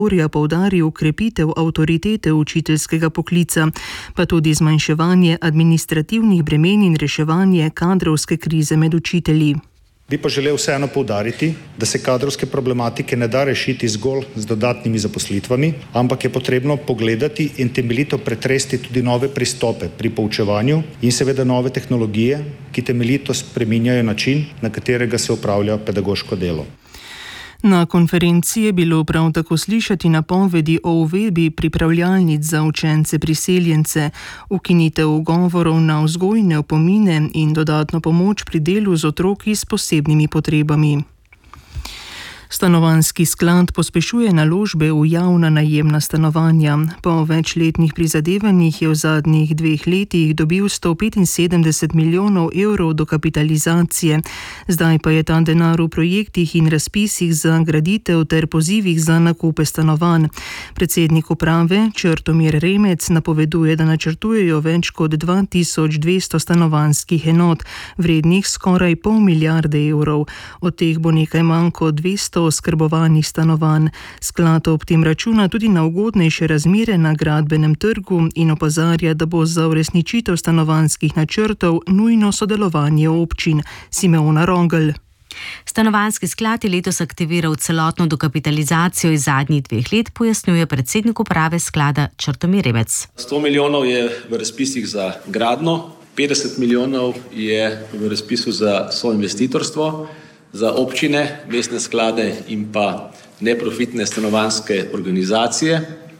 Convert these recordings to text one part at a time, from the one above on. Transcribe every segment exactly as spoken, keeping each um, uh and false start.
poudaril krepitev avtoritete učiteljskega poklica, pa tudi zmanjševanje administrativnih bremen in reševanje kadrovske krize med učitelji. Bi pa želel vseeno poudariti, da se kadrovske problematike ne da rešiti zgolj z dodatnimi zaposlitvami, ampak je potrebno pogledati in temeljito pretresti tudi nove pristope pri poučevanju in seveda nove tehnologije, ki temeljito spreminjajo način, na katerega se opravlja pedagoško delo. Na konferenci je bilo prav tako slišati napovedi o uvedbi pripravljalnic za učence priseljence, ukinitev ugovorov na vzgojne opomine in dodatno pomoč pri delu z otroki s posebnimi potrebami. Stanovanjski sklad pospešuje naložbe v javna najemna stanovanja. Po večletnih prizadevanjih je v zadnjih dveh letih dobil sto petinsedemdeset milijonov evrov dokapitalizacije. Zdaj pa je ta denar v projektih in razpisih za graditev ter pozivih za nakupe stanovanj. Predsednik uprave Črtomir Remec napoveduje, da načrtujejo več kot dva tisoč dvesto stanovanjskih enot, vrednih skoraj pol milijarde evrov. Od teh bo nekaj manj kot dvesto oskrbovanih stanovanj. Sklad ob tem računa tudi na ugodnejše razmere na gradbenem trgu in opozarja, da bo za uresničitev stanovanjskih načrtov nujno sodelovanje občin. Simeona Rongel. Stanovanjski sklad je letos aktiviral celotno dokapitalizacijo iz zadnjih dveh let, pojasnjuje predsednik uprave sklada Črtomir Remec. sto milijonov je v razpisih za gradnjo, petdeset milijonov je v razpisu za soinvestitorstvo, za občine, mestne sklade in pa neprofitne stanovanjske organizacije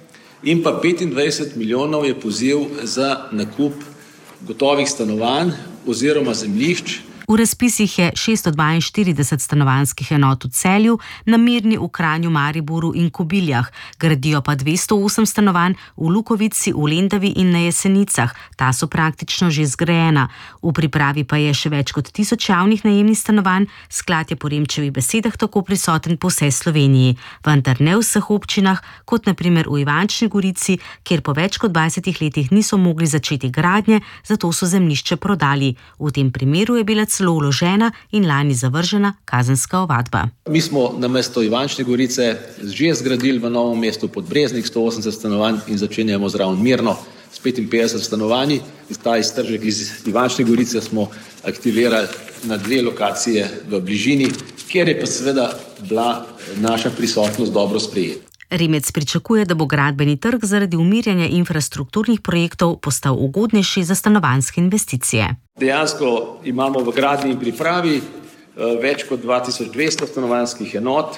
in pa petindvajset milijonov je poziv za nakup gotovih stanovanj oziroma zemljišč. V razpisih je šeststo dvainštirideset stanovanjskih enot v Celju, na Mirni, v Kranju, Mariboru in Kobiljah. Gradijo pa dvesto osem stanovanj v Lukovici, v Lendavi in na Jesenicah. Ta so praktično že zgrajena. V pripravi pa je še več kot tisoč javnih najemnih stanovanj. Sklad je po Remčevih besedah tako prisoten po vsej Sloveniji, vendar ne v vseh občinah, kot na primer v Ivančni Gorici, kjer po več kot dvajsetih letih niso mogli začeti gradnje, zato so zemljišče prodali. V tem primeru je bila celo vložena in lani zavržena kazenska ovadba. Mi smo namesto Ivančne Gorice že zgradili v Novem mestu Podbreznik sto osemdeset stanovanj in začenjamo zraven Mirno s petinpetdeset stanovanji. Ta iztržek iz Ivančne Gorice smo aktivirali na dve lokacije v bližini, kjer je pa seveda bila naša prisotnost dobro sprejeta. Remec pričakuje, da bo gradbeni trg zaradi umirjanja infrastrukturnih projektov postal ugodnejši za stanovanjske investicije. Dejansko imamo v gradnji in pripravi več kot dva tisoč dvesto stanovanjskih enot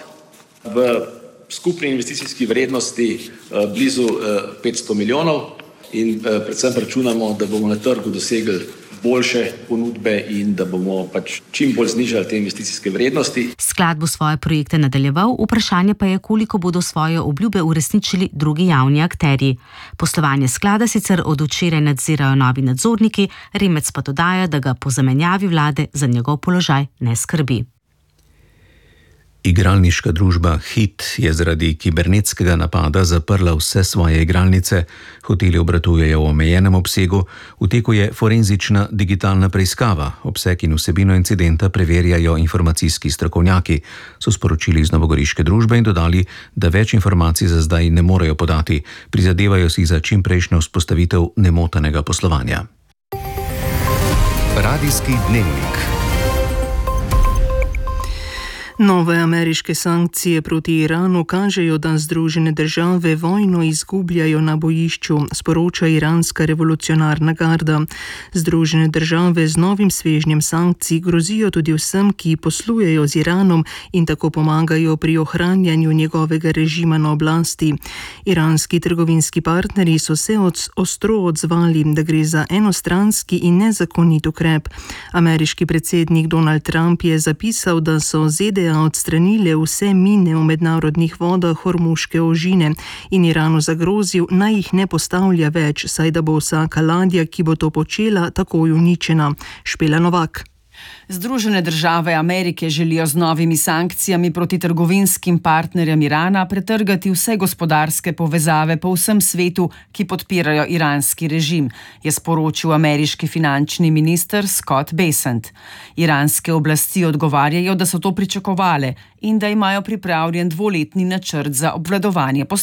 v skupni investicijski vrednosti blizu petsto milijonov in predvsem računamo, da bomo na trgu dosegli boljše ponudbe in da bomo pač čim bolj znižali te investicijske vrednosti. Sklad bo svoje projekte nadaljeval, vprašanje pa je, koliko bodo svoje obljube uresničili drugi javni akterji. Poslovanje sklada sicer od včeraj nadzirajo novi nadzorniki, Remec pa dodaja, da ga po zamenjavi vlade za njegov položaj ne skrbi. Igralniška družba Hit je zaradi kibernetskega napada zaprla vse svoje igralnice, hoteli obratujejo v omejenem obsegu, v teku je forenzična digitalna preiskava, obseg in vsebino incidenta preverjajo informacijski strokovnjaki, so sporočili iz novogoriške družbe in dodali, da več informacij za zdaj ne morejo podati, prizadevajo si za čimprejšnjo vzpostavitev nemotenega poslovanja. Radijski dnevnik. Nove ameriške sankcije proti Iranu kažejo, da Združene države vojno izgubljajo na bojišču, sporoča iranska revolucionarna garda. Združene države z novim svežnjem sankcij grozijo tudi vsem, ki poslujejo z Iranom in tako pomagajo pri ohranjanju njegovega režima na oblasti. Iranski trgovinski partnerji so se od, ostro odzvali, da gre za enostranski in nezakonit ukrep. Ameriški predsednik Donald Trump je zapisal, da so Z D A odstranile vse mine v mednarodnih vodah Hormuške ožine in Iranu zagrozil, naj jih ne postavlja več, saj da bo vsaka ladja, ki bo to počela, takoj uničena. Špela Novak. Združene države Amerike želijo z novimi sankcijami proti trgovinskim partnerjem Irana pretrgati vse gospodarske povezave po vsem svetu, ki podpirajo iranski režim, je sporočil ameriški finančni minister Scott Bessent. Iranske oblasti odgovarjajo, da so to pričakovale in da imajo pripravljen dvoletni načrt za obvladovanje posledic.